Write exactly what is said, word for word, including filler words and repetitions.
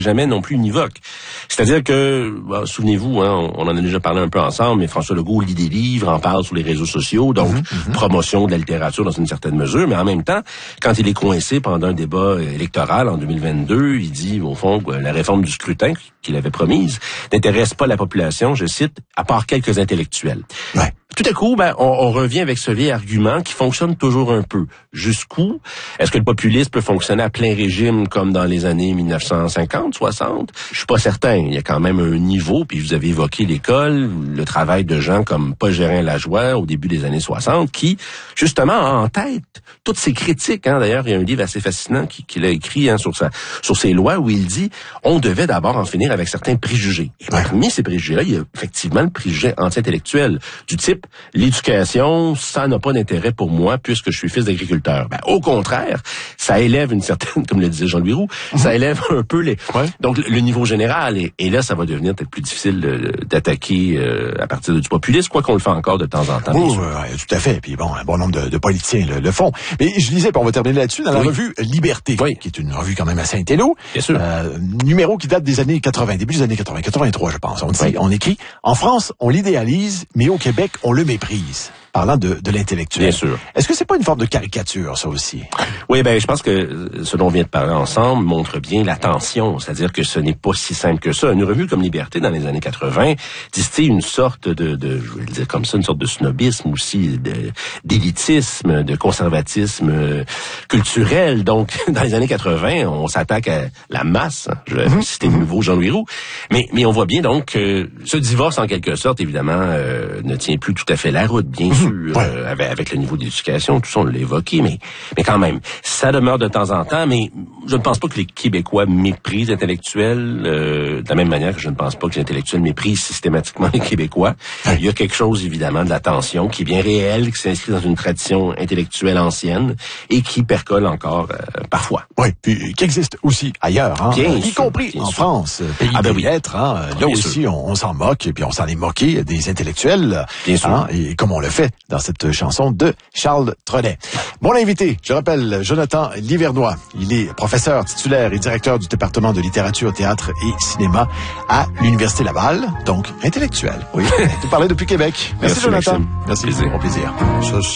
jamais non plus univoque. C'est-à-dire que, bah, souvenez-vous, hein, on en a déjà parlé un peu ensemble, mais François Legault lit des livres, en parle sur les réseaux sociaux, donc mm-hmm. promotion de la littérature dans une certaine mesure, mais en même temps, quand il est coincé pendant un débat électoral en deux mille vingt-deux, il dit, au fond, que la réforme du scrutin qu'il avait promise n'intéresse pas la population, je cite, à part quelques intellectuels. Ouais. Tout à coup, ben, on, on revient avec ce vieil argument qui fonctionne toujours un peu. Jusqu'où est-ce que le populisme peut fonctionner à plein régime comme dans les années mille neuf cent cinquante, soixante? Je suis pas certain. Il y a quand même un niveau, puis vous avez évoqué l'école, le travail de gens comme Paul Gérin-Lajoie au début des années soixante, qui, justement, a en tête toutes ces critiques. Hein. D'ailleurs, il y a un livre assez fascinant qu'il qui a écrit hein, sur, sa, sur ses lois où il dit on devait d'abord en finir avec certains préjugés. Et parmi ces préjugés-là, il y a effectivement le préjugé anti-intellectuel du type l'éducation, ça n'a pas d'intérêt pour moi puisque je suis fils d'agriculteur. Ben, au contraire, ça élève une certaine, comme le disait Jean-Louis Roux, mm-hmm. ça élève un peu les, ouais. donc le, le niveau général. Et, et là, ça va devenir peut-être plus difficile de, d'attaquer euh, à partir du populisme, quoi qu'on le fait encore de temps en temps. Oui, oui, tout à fait. Puis bon, un bon nombre de, de politiciens le, le font. Mais je lisais, puis on va terminer là-dessus, dans la oui. revue Liberté, oui. qui est une revue quand même assez intello. Bien sûr. Euh, numéro qui date des années quatre-vingts, début des années quatre-vingts, quatre-vingt-trois, je pense. On dit, oui. on écrit, en France, on l'idéalise, mais au Québec, on le méprise. Parlant de, de l'intellectuel. Bien sûr. Est-ce que c'est pas une forme de caricature, ça aussi? Oui, ben, je pense que ce dont on vient de parler ensemble montre bien la tension. C'est-à-dire que ce n'est pas si simple que ça. Une revue comme Liberté, dans les années quatre-vingts, distille une sorte de, de, je vais le dire comme ça, une sorte de snobisme aussi, de, d'élitisme, de conservatisme culturel. Donc, dans les années quatre-vingts, on s'attaque à la masse. Je vais mm-hmm. citer de nouveau Jean-Louis Roux. Mais, mais on voit bien donc que ce divorce, en quelque sorte, évidemment, euh, ne tient plus tout à fait la route, bien sûr. Sûr, ouais. euh, avec, avec le niveau d'éducation, tout ça, on l'a évoqué, mais, mais quand même, ça demeure de temps en temps, mais je ne pense pas que les Québécois méprisent l'intellectuel euh, de la même manière que je ne pense pas que les intellectuels méprisent systématiquement les Québécois. Ouais. Il y a quelque chose, évidemment, de la tension qui est bien réelle, qui s'inscrit dans une tradition intellectuelle ancienne et qui percole encore euh, parfois. Oui, puis qui existe aussi ailleurs, hein, bien y sûr, compris en sûr. France, pays ah ben des lettres. Hein, là bien aussi, on, on s'en moque, et puis on s'en est moqué des intellectuels. Bien sûr. Hein, et comme on le fait dans cette chanson de Charles Trenet. Mon invité, je rappelle, Jonathan Livernois. Il est professeur titulaire et directeur du département de littérature, théâtre et cinéma à l'Université Laval, donc intellectuel. Oui, tu parlais depuis Québec. Merci, Merci Jonathan. Maxime. Merci, plaisir. Bon plaisir.